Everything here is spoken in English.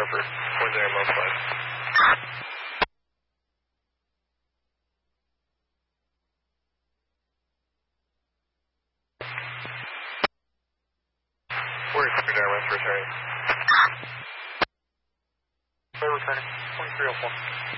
over. Point there, low flight. Where's Spirit Airlines returning? They're returning. 2304.